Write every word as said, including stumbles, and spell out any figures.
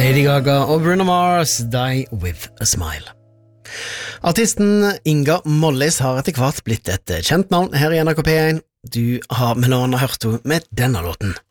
Lady Gaga og Bruno Mars, Die With A Smile. Artisten Inga Mollis har etter hvert blitt et kjent navn her i N R K P en. Du har med noen hørt henne med denne låten.